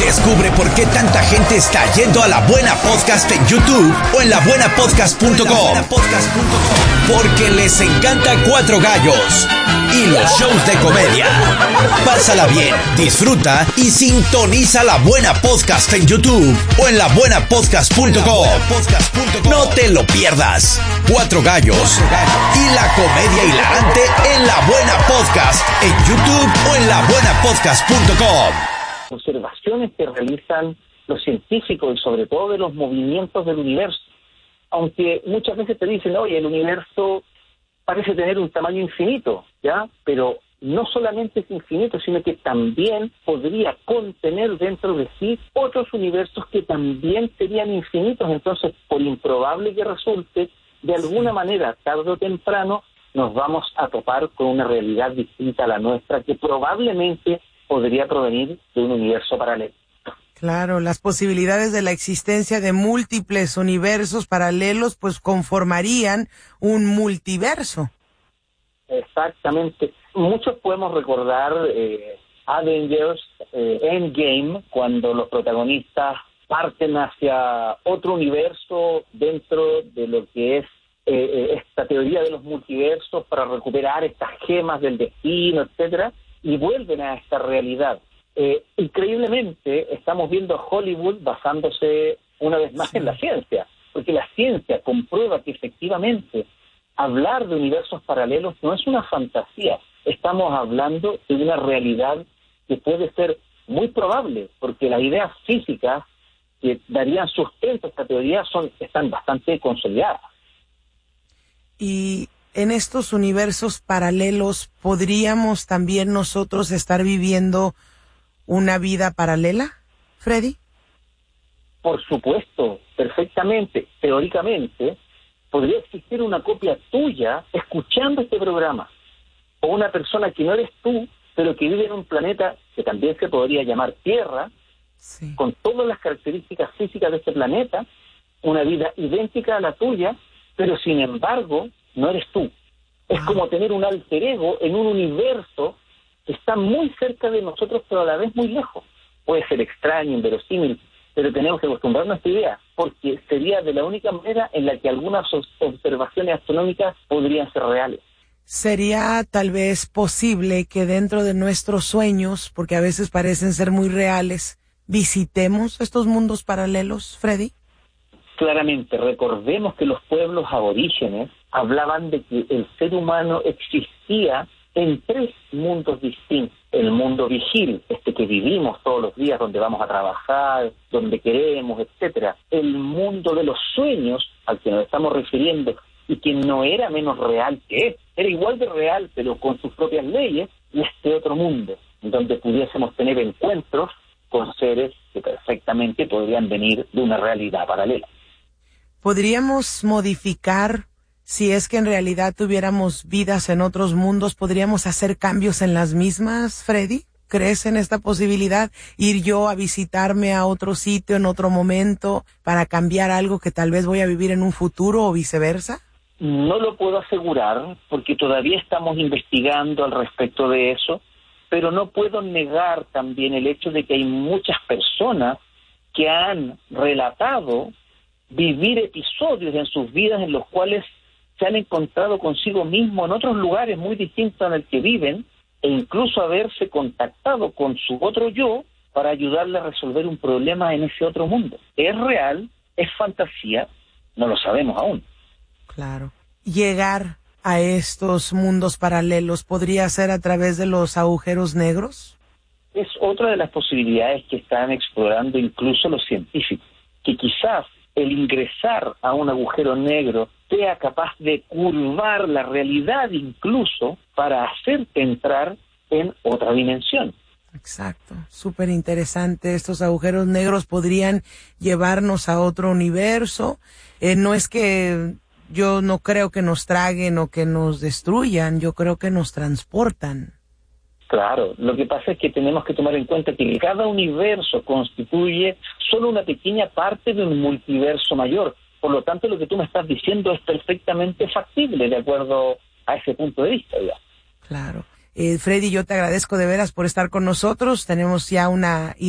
Descubre por qué tanta gente está yendo a La Buena Podcast en YouTube o en labuenapodcast.com. Porque les encanta Cuatro Gallos y los shows de comedia. Pásala bien, disfruta y sintoniza La Buena Podcast en YouTube o en labuenapodcast.com. No te lo pierdas. Cuatro Gallos y la comedia hilarante en La Buena Podcast en YouTube o en labuenapodcast.com. Observaciones que realizan los científicos y sobre todo de los movimientos del universo. Aunque muchas veces te dicen, oye, el universo parece tener un tamaño infinito, ¿ya? Pero no solamente es infinito, sino que también podría contener dentro de sí otros universos que también serían infinitos. Entonces, por improbable que resulte, de alguna manera, tarde o temprano, nos vamos a topar con una realidad distinta a la nuestra que probablemente podría provenir de un universo paralelo. Claro, las posibilidades de la existencia de múltiples universos paralelos pues conformarían un multiverso. Exactamente. Muchos podemos recordar Avengers Endgame, cuando los protagonistas parten hacia otro universo dentro de lo que es esta teoría de los multiversos para recuperar estas gemas del destino, etcétera, y vuelven a esta realidad. Increíblemente estamos viendo a Hollywood basándose una vez más en la ciencia, porque la ciencia comprueba que efectivamente hablar de universos paralelos no es una fantasía, estamos hablando de una realidad que puede ser muy probable, porque las ideas físicas que darían sustento a esta teoría están bastante consolidadas. Y en estos universos paralelos, ¿podríamos también nosotros estar viviendo una vida paralela, Freddy? Por supuesto, perfectamente. Teóricamente, podría existir una copia tuya escuchando este programa. O una persona que no eres tú, pero que vive en un planeta que también se podría llamar Tierra, sí, con todas las características físicas de este planeta, una vida idéntica a la tuya, pero sin embargo, no eres tú. Es como tener un alter ego en un universo que está muy cerca de nosotros, pero a la vez muy lejos. Puede ser extraño, inverosímil, pero tenemos que acostumbrarnos a esta idea, porque sería de la única manera en la que algunas observaciones astronómicas podrían ser reales. ¿Sería tal vez posible que dentro de nuestros sueños, porque a veces parecen ser muy reales, visitemos estos mundos paralelos, Freddy? Claramente, recordemos que los pueblos aborígenes hablaban de que el ser humano existía en tres mundos distintos. El mundo vigil, que vivimos todos los días, donde vamos a trabajar, donde queremos, etcétera. El mundo de los sueños, al que nos estamos refiriendo, y que no era menos real que era igual de real, pero con sus propias leyes, y este otro mundo, donde pudiésemos tener encuentros con seres que perfectamente podrían venir de una realidad paralela. ¿Podríamos modificar, si es que en realidad tuviéramos vidas en otros mundos, podríamos hacer cambios en las mismas, Freddy? ¿Crees en esta posibilidad? Ir yo a visitarme a otro sitio en otro momento para cambiar algo que tal vez voy a vivir en un futuro o viceversa? No lo puedo asegurar porque todavía estamos investigando al respecto de eso, pero no puedo negar también el hecho de que hay muchas personas que han relatado vivir episodios en sus vidas en los cuales se han encontrado consigo mismo en otros lugares muy distintos en el que viven, e incluso haberse contactado con su otro yo para ayudarle a resolver un problema en ese otro mundo. ¿Es real? ¿Es fantasía? No lo sabemos aún. Claro. Llegar a estos mundos paralelos podría ser a través de los agujeros negros. Es otra de las posibilidades que están explorando incluso los científicos, que quizás el ingresar a un agujero negro sea capaz de curvar la realidad incluso para hacerte entrar en otra dimensión. Exacto, súper interesante. Estos agujeros negros podrían llevarnos a otro universo. No es que yo no creo que nos traguen o que nos destruyan, yo creo que nos transportan. Claro, lo que pasa es que tenemos que tomar en cuenta que cada universo constituye solo una pequeña parte de un multiverso mayor. Por lo tanto, lo que tú me estás diciendo es perfectamente factible de acuerdo a ese punto de vista, ¿ya? Claro. Freddy, yo te agradezco de veras por estar con nosotros. Tenemos ya una